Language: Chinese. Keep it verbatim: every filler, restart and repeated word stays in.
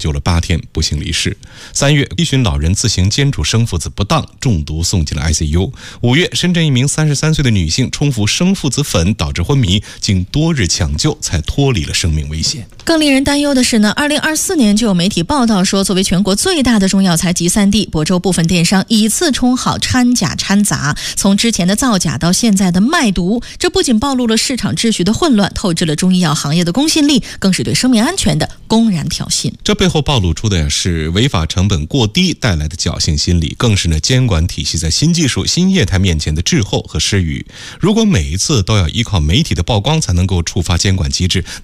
救了八天，不幸离世。三月，一群老人自行煎煮生附子不当，中毒送进了 I C U。五月，深圳一名三十三岁的女性冲服生附子粉导致昏迷，经多日抢救才脱离了生命危险。 更令人担忧的是呢，二零二四年就有媒体报道说，作为全国最大的中药材集散地，亳州部分电商以次充好，掺假掺杂，从之前的造假到现在的卖毒，这不仅暴露了市场秩序的混乱，透支了中医药行业的公信力，更是对生命安全的公然挑衅。 这背后暴露出的是违法成本过低带来的侥幸心理，更是呢监管体系在新技术、新业态面前的滞后和失语。如果每一次都要依靠媒体的曝光才能够触发监管机制，